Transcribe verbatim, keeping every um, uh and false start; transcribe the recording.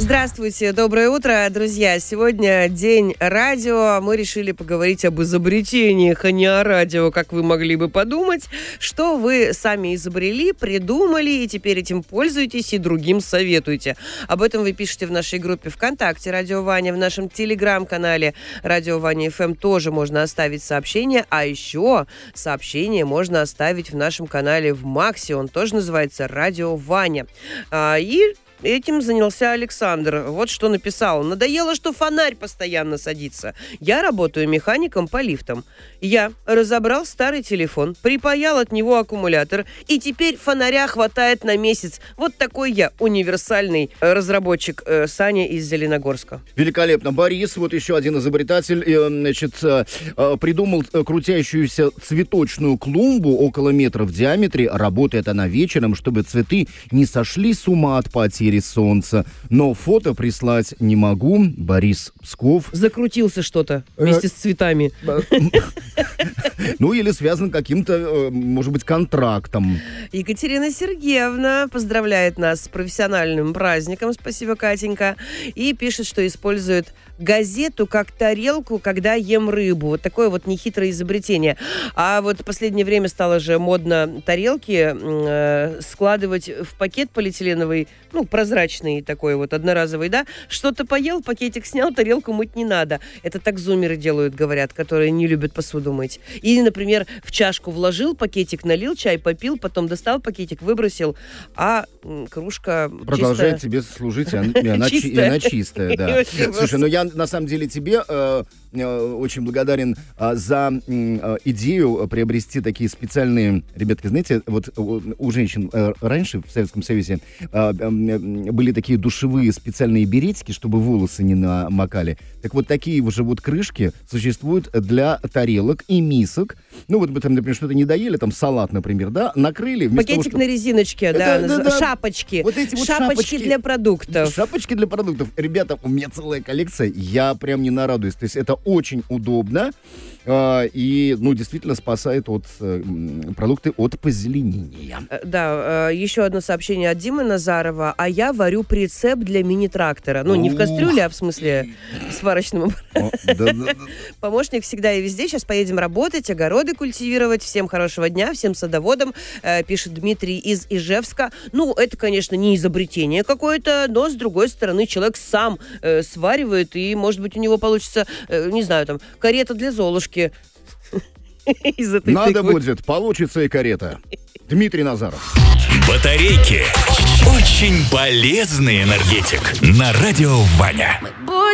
Здравствуйте, доброе утро, друзья. Сегодня день радио. Мы решили поговорить об изобретениях, а не о радио, как вы могли бы подумать. Что вы сами изобрели, придумали, и теперь этим пользуетесь и другим советуете. Об этом вы пишете в нашей группе ВКонтакте «Радио Ваня», в нашем телеграм-канале «Радио Ваня эф эм» тоже можно оставить сообщение, а еще сообщение можно оставить в нашем канале в Максе, он тоже называется «Радио Ваня». А, и этим занялся Александр. Вот что написал. Надоело, что фонарь постоянно садится. Я работаю механиком по лифтам. Я разобрал старый телефон, припаял от него аккумулятор, и теперь фонаря хватает на месяц. Вот такой я универсальный разработчик. э, Саня из Зеленогорска. Великолепно. Борис, вот еще один изобретатель, э, значит, э, э, придумал крутящуюся цветочную клумбу около метра в диаметре. Работает она вечером, чтобы цветы не сошли с ума от потери солнца. Но фото прислать не могу. Борис Псков. Закрутился что-то вместе с цветами. Ну, или связан каким-то, может быть, контрактом. Екатерина Сергеевна поздравляет нас с профессиональным праздником. Спасибо, Катенька. И пишет, что использует газету как тарелку, когда ем рыбу. Вот такое вот нехитрое изобретение. А вот в последнее время стало же модно тарелки э, складывать в пакет полиэтиленовый, ну, прозрачный такой вот, одноразовый, да? Что-то поел, пакетик снял, тарелку мыть не надо. Это так зумеры делают, говорят, которые не любят посуду мыть. Или, например, в чашку вложил пакетик, налил чай, попил, потом достал пакетик, выбросил, а м, кружка Продолжает чистая. тебе служить, и она, и она, чи- и она чистая. Да. Слушай, ну я на самом деле тебе э, э, очень благодарен э, за э, идею приобрести такие специальные, ребятки, знаете, вот у, у женщин э, раньше в Советском Союзе э, э, были такие душевые специальные беретики, чтобы волосы не намокали. Так вот, такие уже вот крышки существуют для тарелок и мисок. Ну, вот мы там, например, что-то не доели, там салат, например, да, накрыли. Пакетик того, что... на резиночке, это, да, да, да, шапочки. Вот эти вот шапочки, шапочки для продуктов. Шапочки для продуктов. Ребята, у меня целая коллекция, я прям не нарадуюсь. То есть это очень удобно э, и, ну, действительно спасает от э, продукты от позеленения. Да, э, еще одно сообщение от Димы Назарова. А я варю прицеп для мини-трактора. Ну, не в кастрюле, а в смысле сварочном аппарате. Помощник всегда и везде. Сейчас поедем работать, огороды культивировать. Всем хорошего дня, всем садоводам, э, пишет Дмитрий из Ижевска. Ну, это, конечно, не изобретение какое-то, но, с другой стороны, человек сам э, сваривает, и, может быть, у него получится, э, не знаю, там, карета для Золушки. Надо будет, получится и карета. Дмитрий Назаров. Батарейки. Очень полезный энергетик. На радио Ваня.